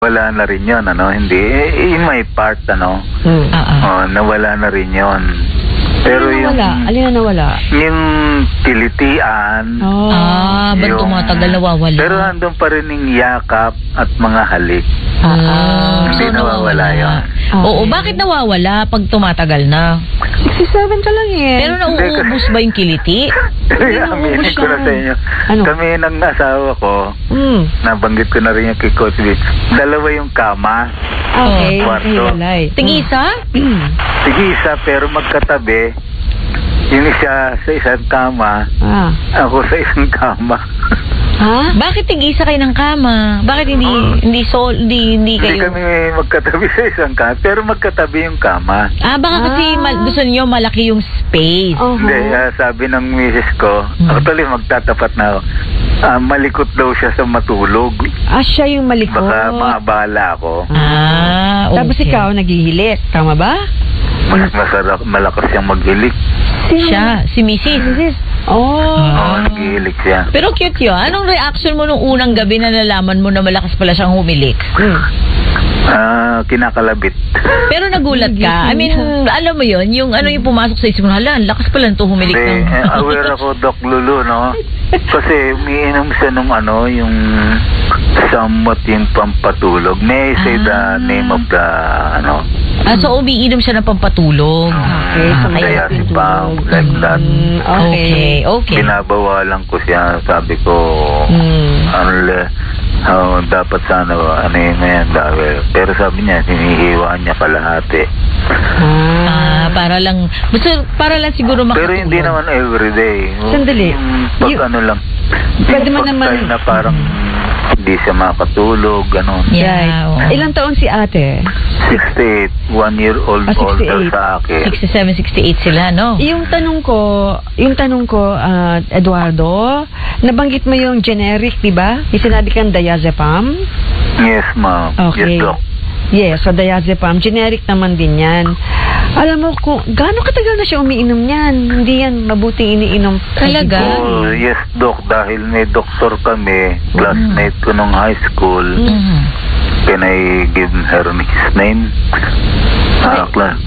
Wala na rin yun, hindi. In my part, nawala na rin yun. Pero Alin na nawala? Yung kilitian. Ba't tumatagal nawawala? Pero andun pa rin yung yakap at mga halik. Hindi nawawala yun. Oo, bakit nawawala pag tumatagal na? 67 ka lang eh. Pero nauubos ba yung kiliti? Aminin ko na sa inyo. Kami ng asawa ko, nabanggit ko na rin yung kay Coach B. Dalawa yung kama. Okay. Kwarto. Tig-isa? Tig-isa pero magkatabi. Yung isa sa isang kama, ako sa isang kama. Bakit tig-isa kayo ng kama? Bakit hindi kayo? Hindi kami magkatabi sa isang kama, pero magkatabi yung kama. Baka kasi gusto niyo malaki yung space. Hindi, sabi ng misis ko, actually magtatapat na ako. Malikot daw siya sa matulog. Siya yung malikot. Baka maabala ako. Okay. Tapos ikaw naghihilik, tama ba? Malakas siyang maghilik. Siya, si Mrs. Naghihilik siya. Pero cute yun. Anong reaction mo nung unang gabi na nalaman mo na malakas pala siyang humilik? Kinakalabit. Pero nagulat ka? I mean, alam mo yun, yung pumasok sa isip mo, lakas pala nito humilik ng... aware ako, Doc Lulu, no? Kasi umiinom siya nung yung somewhat yung pampatulog. May I say the name of the, so umiinom siya ng pampatulog. Okay, so diazepam, like that. Okay. Binabawalan ko siya, sabi ko, dapat sana, pero sabi niya, hinihiwaan niya kalahati. Para lang siguro makatulog. Pero hindi naman everyday. Sandali. Pag lang. Pwede man naman na parang hindi siya makatulog, gano'n. Yeah. Ilang taon si ate? 68. 1 year old older sa akin. 67, 68 sila, no? Yung tanong ko, Eduardo, nabanggit mo yung generic, di ba? Yung sinabi kang diazepam? Yes, ma'am. Okay. Yes, Doc. Yes, so diazepam. Generic naman din yan. Alam mo, gaano katagal na siya umiinom niyan? Hindi yan mabuting iniinom. Talaga? Yes, Doc. Dahil may doktor kami, classmate ko nung high school. Can I give her his name?